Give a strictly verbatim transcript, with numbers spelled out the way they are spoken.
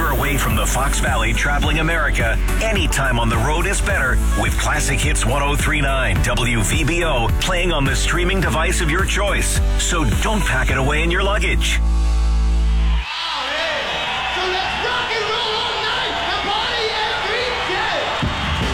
far away from the Fox Valley traveling America, anytime on the road is better with Classic Hits ten thirty-nine W V B O playing on the streaming device of your choice. So don't pack it away in your luggage.